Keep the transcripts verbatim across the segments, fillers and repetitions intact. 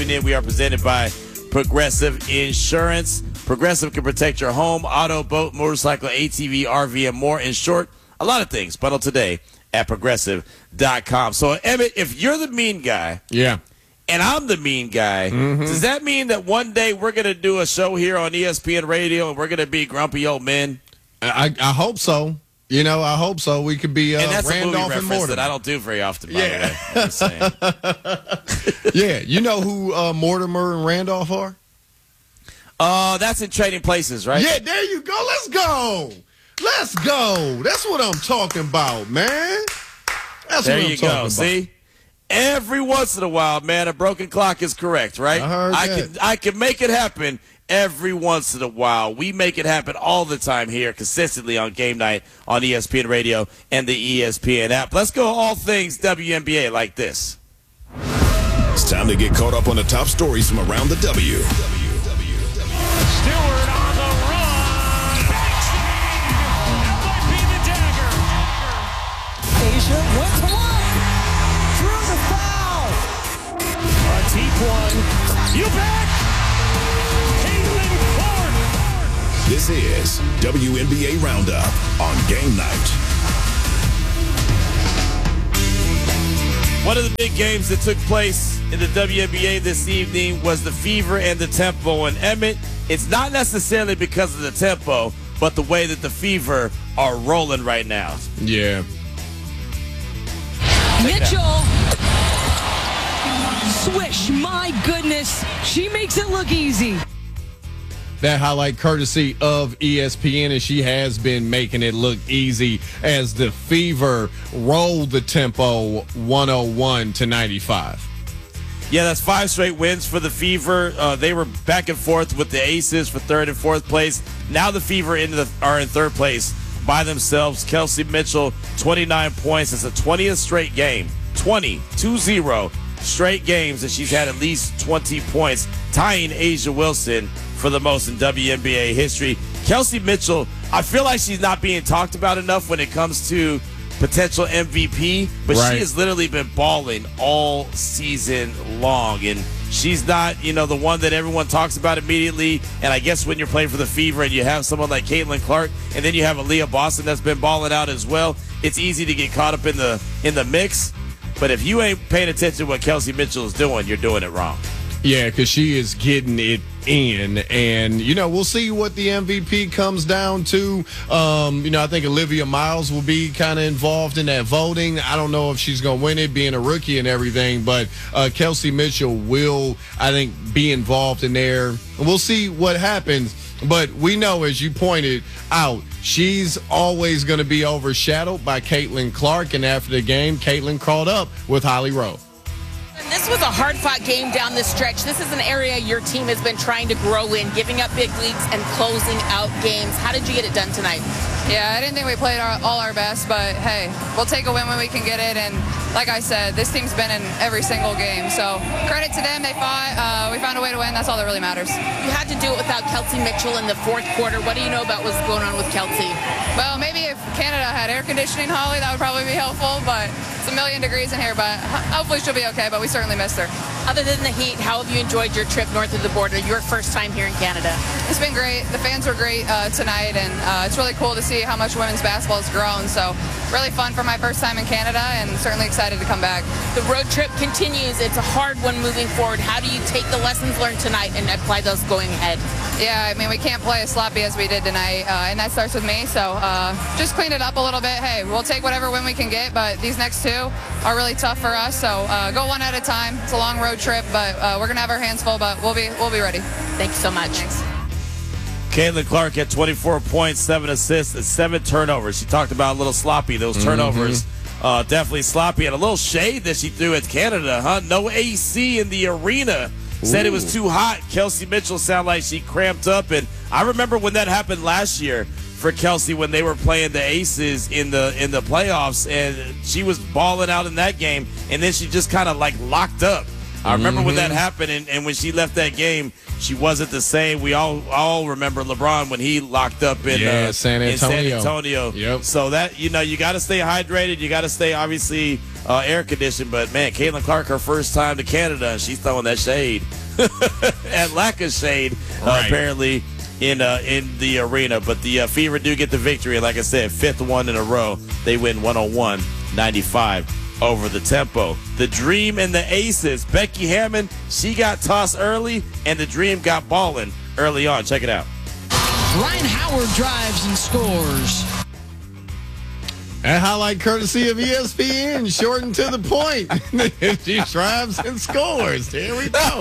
tuning in. We are presented by Progressive Insurance. Progressive can protect your home, auto, boat, motorcycle, A T V, R V, and more. In short, a lot of things. Bundle today at progressive dot com. So, Emmett, if you're the mean guy, yeah, and I'm the mean guy, mm-hmm. does that mean that one day we're going to do a show here on E S P N Radio and we're going to be grumpy old men? I, I hope so. You know, I hope so. We could be uh, and that's Randolph a movie and reference Mortimer. that I don't do very often, by yeah. the way. I'm just saying. Yeah, you know who uh, Mortimer and Randolph are? Uh, that's in Trading Places, right? Yeah, there you go. Let's go. Let's go. That's what I'm talking about, man. That's there what I'm you talking go. about. See? Every once in a while, man, a broken clock is correct, right? I heard I that. can I can make it happen every once in a while. We make it happen all the time here, consistently on Game Night on E S P N Radio and the E S P N app. Let's go all things W N B A like this. It's time to get caught up on the top stories from around the W. Stewart on the run. That might be the dagger. Asia went to work. Drew the foul. A deep one. You back. Caitlin Clark. This is W N B A Roundup on Game Night. One of the big games that took place in the W N B A this evening was the Fever and the Tempo. And Emmett, it's not necessarily because of the tempo, but the way that the Fever are rolling right now. Yeah. Mitchell. Swish. My goodness. She makes it look easy. That highlight courtesy of E S P N, and she has been making it look easy as the Fever rolled the Tempo one oh one to ninety-five. Yeah, that's five straight wins for the Fever. Uh, they were back and forth with the Aces for third and fourth place. Now the Fever into the, are in third place by themselves. Kelsey Mitchell, twenty-nine points. It's a twentieth straight game. twenty, two zero straight games that she's had at least twenty points, tying Asia Wilson for the most in W N B A history. Kelsey Mitchell, I feel like she's not being talked about enough when it comes to potential M V P, but right. she has literally been balling all season long, and she's not, you know, the one that everyone talks about immediately. And I guess when you're playing for the Fever and you have someone like Caitlin Clark, and then you have Aaliyah Boston that's been balling out as well, it's easy to get caught up in the in the mix. But if you ain't paying attention to what Kelsey Mitchell is doing, you're doing it wrong. Yeah, because she is getting it in. And, you know, we'll see what the M V P comes down to. Um, you know, I think Olivia Miles will be kind of involved in that voting. I don't know if she's going to win it, being a rookie and everything. But uh, Kelsey Mitchell will, I think, be involved in there. And we'll see what happens. But we know, as you pointed out, she's always going to be overshadowed by Caitlin Clark. And after the game, Caitlin caught up with Holly Rowe. This was a hard-fought game down the stretch. This is an area your team has been trying to grow in, giving up big leads and closing out games. How did you get it done tonight? Yeah, I didn't think we played our, all our best, but hey, we'll take a win when we can get it. And like I said, this team's been in every single game. So credit to them. They fought. Uh, we found a way to win. That's all that really matters. You had to do it without Kelsey Mitchell in the fourth quarter. What do you know about what's going on with Kelsey? Well, maybe if Canada had air conditioning, Holly, that would probably be helpful. But it's a million degrees in here. But hopefully she'll be okay. But we certainly missed her. Other than the heat, how have you enjoyed your trip north of the border, your first time here in Canada? It's been great. The fans were great uh, tonight, and uh, it's really cool to see how much women's basketball has grown. So really fun for my first time in Canada, and certainly excited to come back. The road trip continues. It's a hard one moving forward. How do you take the lessons learned tonight and apply those going ahead? Yeah, I mean, we can't play as sloppy as we did tonight, uh, and that starts with me. So uh, just clean it up a little bit. Hey, we'll take whatever win we can get, but these next two are really tough for us. So uh, go one at a time. It's a long road trip, but uh, we're gonna have our hands full. But we'll be we'll be ready. Thank you so much. Thanks. Caitlin Clark had twenty-four points, seven assists, and seven turnovers. She talked about a little sloppy, those turnovers. Mm-hmm. Uh, definitely sloppy. And a little shade that she threw at Canada, huh? No A C in the arena. Ooh. Said it was too hot. Kelsey Mitchell sounded like she cramped up. And I remember when that happened last year for Kelsey when they were playing the Aces in the in the playoffs. And she was balling out in that game. And then she just kind of like locked up. I remember mm-hmm. when that happened, and, and when she left that game, she wasn't the same. We all all remember LeBron when he locked up in, yeah, uh, San Antonio. in San Antonio. Yep. So that, you know, you got to stay hydrated. You got to stay, obviously, uh, air conditioned. But, man, Caitlin Clark, her first time to Canada, and she's throwing that shade. And lack of shade, uh, Right. apparently, in uh, in the arena. But the uh, Fever do get the victory. Like I said, fifth one in a row. They win one oh one ninety-five over the Tempo. The Dream and the Aces. Becky Hammon, she got tossed early, and the Dream got balling early on. Check it out. Ryan Howard drives and scores. That highlight courtesy of E S P N, shortened to the point. She drives and scores. Here we go.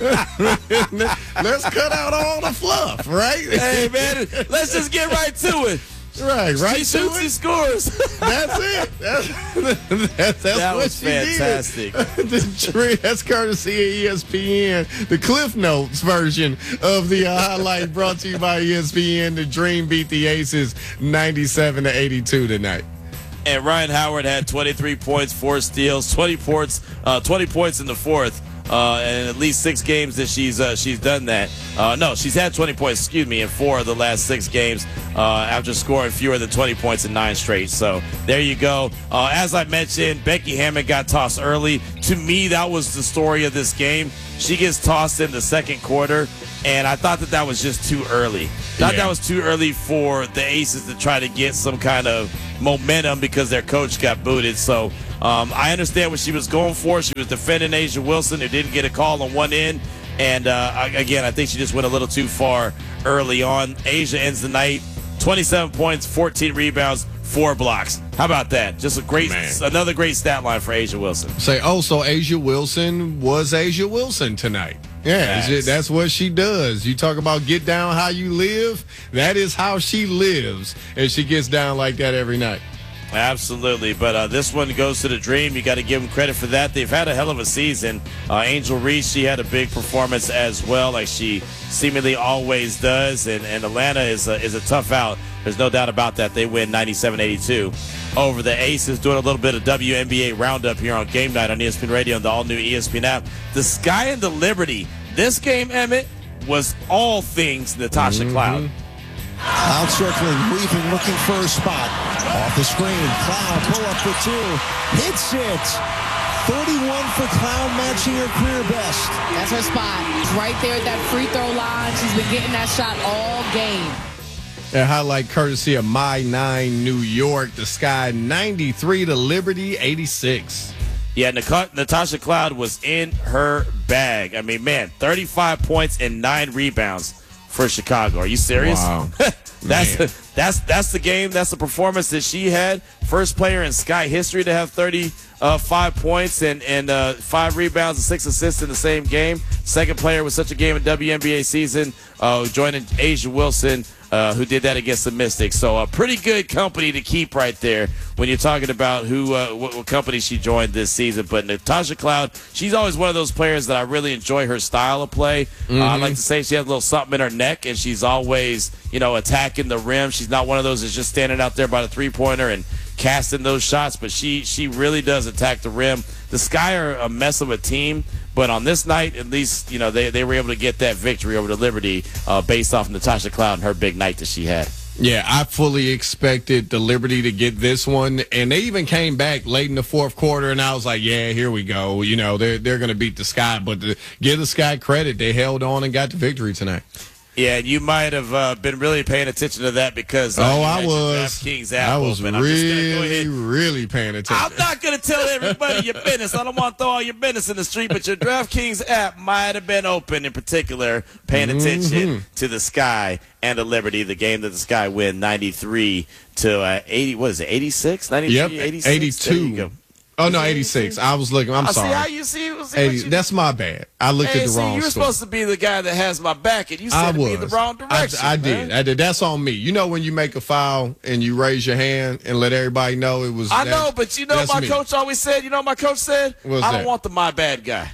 Let's cut out all the fluff, right? Hey, man, let's just get right to it. Right, right. She to shoots, he it. scores. That's it. That's, that's, that's That what was she fantastic. Did. The tree, that's courtesy of E S P N. The Cliff Notes version of the uh, highlight brought to you by E S P N. The Dream beat the Aces ninety-seven to eighty-two tonight. And Ryan Howard had twenty-three points, four steals, twenty points, uh, twenty points in the fourth, uh, and at least six games that she's uh, she's done that. Uh, no, she's had twenty points, excuse me, in four of the last six games uh, after scoring fewer than twenty points in nine straight. So there you go. Uh, as I mentioned, Becky Hammon got tossed early. To me, that was the story of this game. She gets tossed in the second quarter, and I thought that that was just too early. Thought Yeah. that was too early for the Aces to try to get some kind of momentum because their coach got booted. So um, I understand what she was going for. She was defending A'ja Wilson, who didn't get a call on one end. And, uh, I- again, I think she just went a little too far early on. A'ja ends the night, twenty-seven points, fourteen rebounds, four blocks. How about that? Just a great, Man. another great stat line for A'ja Wilson. Say, oh, so A'ja Wilson was A'ja Wilson tonight. Yeah, it's Facts. just- that's what she does. You talk about get down how you live. That is how she lives, and she gets down like that every night. Absolutely, but uh, this one goes to the Dream. You got to give them credit for that. They've had a hell of a season. Uh, Angel Reese, she had a big performance as well, like she seemingly always does. And, and Atlanta is a, is a tough out. There's no doubt about that. They win ninety-seven eighty-two over the Aces. Doing a little bit of W N B A roundup here on Game Night on E S P N Radio and the all-new E S P N app. The Sky and the Liberty. This game, Emmett, was all things Natasha Cloud. Cloud circling, weaving, looking for a spot. Off the screen, Cloud pull up for two. Hits it. thirty-one for Cloud, matching her career best. That's her spot. It's right there at that free throw line. She's been getting that shot all game. That highlight courtesy of My Nine New York. The Sky ninety-three to Liberty eighty-six. Yeah, Nika- Natasha Cloud was in her bag. I mean, man, thirty-five points and nine rebounds for Chicago. Are you serious? Wow. that's Man. that's that's the game. That's the performance that she had. First player in Sky history to have thirty-five points and and uh, five rebounds and six assists in the same game. Second player with such a game in W N B A season, uh, joining A'ja Wilson, uh, who did that against the Mystics. So a uh, pretty good company to keep right there when you're talking about who uh, what, what company she joined this season. But Natasha Cloud, she's always one of those players that I really enjoy her style of play. Mm-hmm. Uh, I like to say she has a little something in her neck, and she's always, you know, attacking the rim. She's not one of those that's just standing out there by the three-pointer and casting those shots, but she she really does attack the rim. The Sky are a mess of a team, but on this night, at least, you know, they, they were able to get that victory over the Liberty uh, based off Natasha Cloud and her big night that she had. Yeah, I fully expected the Liberty to get this one, and they even came back late in the fourth quarter, and I was like, yeah, here we go. You know, they're, they're going to beat the Sky, but to give the Sky credit, they held on and got the victory tonight. Yeah, and you might have uh, been really paying attention to that because uh, oh, you I had your was. DraftKings app I was open. I'm just gonna go really, ahead. really paying attention. I'm not going to tell everybody your business. I don't want to throw all your business in the street, but your DraftKings app might have been open, in particular, paying attention Mm-hmm. to the Sky and the Liberty, the game that the Sky win ninety-three to uh, eighty. What is it, eighty-six? ninety-three, Yep, eighty-six? eighty-two. There you go. Oh, no, eighty-six. I was looking. I'm I sorry. see how you see. see eighty, what you, that's my bad. I looked hey, at the see, wrong you were score. supposed to be the guy that has my back, and you I said me was. in the wrong direction. I, I man. did. I did. That's on me. You know when you make a foul and you raise your hand and let everybody know it was. I that- know, but you know that's my me. coach always said, you know what my coach said? What's I don't that? want the my bad guy.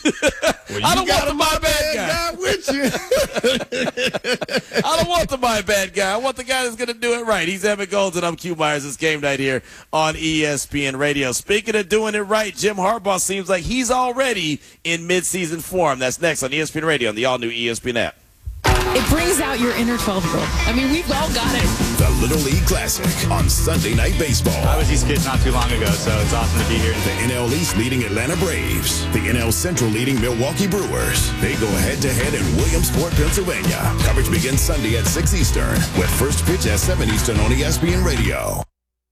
Well, I you don't got want the a my bad bad guy. guy with you. I don't want the my bad guy. I want the guy that's going to do it right. He's Evan Golden. I'm Q Myers. It's Game Night here on E S P N Radio. Speaking of doing it right, Jim Harbaugh seems like he's already in midseason form. That's next on E S P N Radio on the all-new E S P N app. It brings out your inner twelve-year-old. I mean, we've all got it. The Little League Classic on Sunday Night Baseball. I was these kids not too long ago, so it's awesome to be here. The N L East leading Atlanta Braves. The N L Central leading Milwaukee Brewers. They go head-to-head in Williamsport, Pennsylvania. Coverage begins Sunday at six Eastern, with first pitch at seven Eastern on E S P N Radio.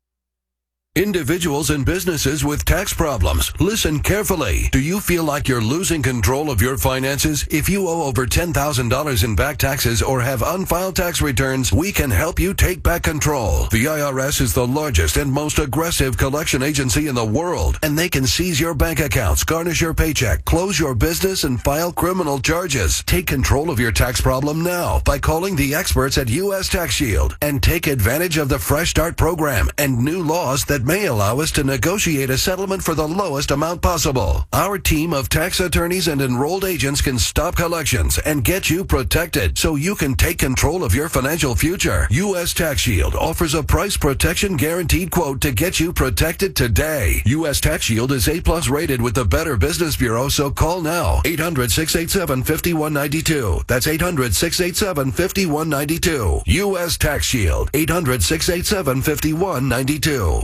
Individuals and businesses with tax problems, listen carefully. Do you feel like you're losing control of your finances? If you owe over ten thousand dollars in back taxes or have unfiled tax returns, we can help you take back control. The I R S is the largest and most aggressive collection agency in the world, and they can seize your bank accounts, garnish your paycheck, close your business, and file criminal charges. Take control of your tax problem now by calling the experts at U S Tax Shield and take advantage of the Fresh Start program and new laws that may allow us to negotiate a settlement for the lowest amount possible. Our team of tax attorneys and enrolled agents can stop collections and get you protected so you can take control of your financial future. U S Tax Shield offers a price protection guaranteed quote to get you protected today. U S Tax Shield is A plus rated with the Better Business Bureau, so call now. eight hundred, six eight seven, five one nine two. That's eight hundred, six eight seven, five one nine two. U S Tax Shield. eight hundred, six eight seven, five one nine two.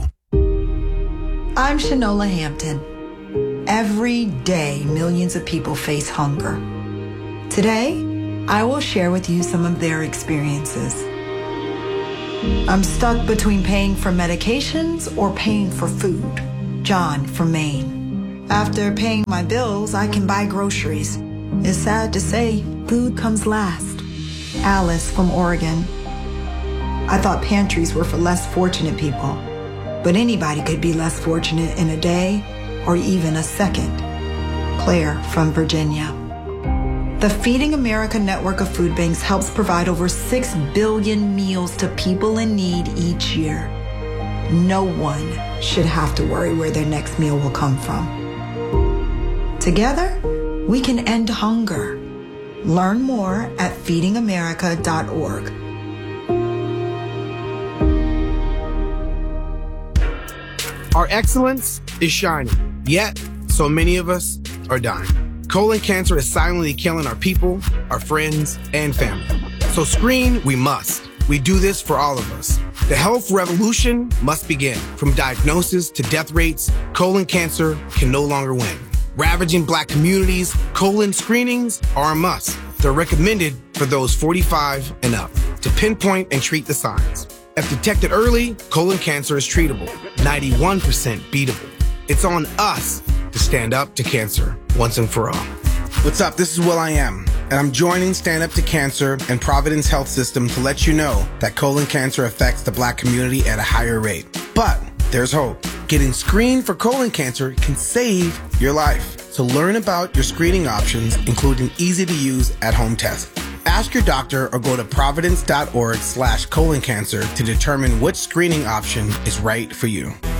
I'm Shanola Hampton. Every day, millions of people face hunger. Today, I will share with you some of their experiences. I'm stuck between paying for medications or paying for food. John from Maine. After paying my bills, I can buy groceries. It's sad to say, food comes last. Alice from Oregon. I thought pantries were for less fortunate people. But anybody could be less fortunate in a day or even a second. Claire from Virginia. The Feeding America network of food banks helps provide over six billion meals to people in need each year. No one should have to worry where their next meal will come from. Together, we can end hunger. Learn more at feeding america dot org. Our excellence is shining, yet so many of us are dying. Colon cancer is silently killing our people, our friends, and family. So screen we must. We do this for all of us. The health revolution must begin. From diagnosis to death rates, colon cancer can no longer win. Ravaging Black communities, colon screenings are a must. They're recommended for those forty-five and up to pinpoint and treat the signs. If detected early, colon cancer is treatable, ninety-one percent beatable. It's on us to stand up to cancer once and for all. What's up? This is Will I Am, and I'm joining Stand Up to Cancer and Providence Health System to let you know that colon cancer affects the Black community at a higher rate. But there's hope. Getting screened for colon cancer can save your life. So learn about your screening options, including easy-to-use at-home tests. Ask your doctor or go to providence dot org slash colon cancer to determine which screening option is right for you.